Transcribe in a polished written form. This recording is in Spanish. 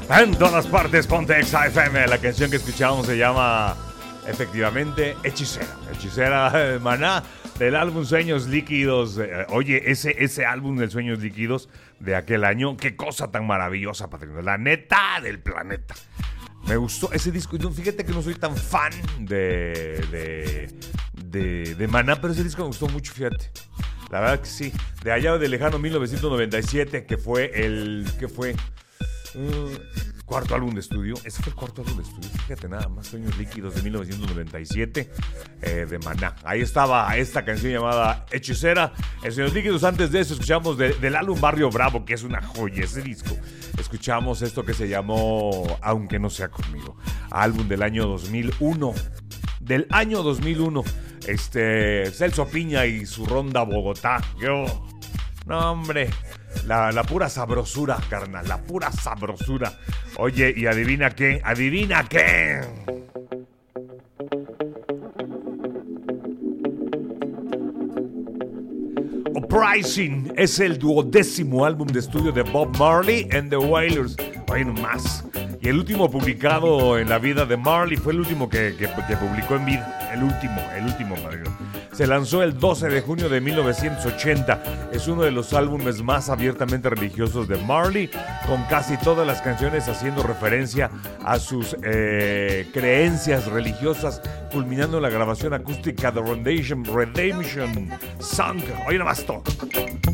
En todas partes, ponte Exa FM. La canción que escuchamos se llama, efectivamente, Hechicera. Hechicera de Maná, del álbum Sueños Líquidos. Oye, ese álbum de Sueños Líquidos de aquel año, qué cosa tan maravillosa, Patricio. La neta del planeta. Me gustó ese disco. Fíjate que no soy tan fan de Maná, pero ese disco me gustó mucho, fíjate. La verdad que sí. De allá de lejano 1997, que fue cuarto álbum de estudio. Ese fue el cuarto álbum de estudio. Fíjate nada más, Sueños Líquidos de 1997 de Maná. Ahí estaba esta canción llamada Hechicera. En Sueños Líquidos, antes de eso, escuchamos del álbum Barrio Bravo, que es una joya ese disco. Escuchamos esto que se llamó Aunque no sea conmigo. Álbum del año 2001. Del año 2001. Celso Piña y su ronda Bogotá. No, hombre. La pura sabrosura, carnal. La pura sabrosura. Oye, y adivina qué. Adivina qué. Uprising es el 12º álbum de estudio de Bob Marley and the Wailers. Oye, nomás. Y el último publicado en la vida de Marley fue el último que publicó en vida. El último, padrino. Se lanzó el 12 de junio de 1980. Es uno de los álbumes más abiertamente religiosos de Marley, con casi todas las canciones haciendo referencia a sus creencias religiosas, culminando en la grabación acústica de Redemption Song. Oye, nada más todo.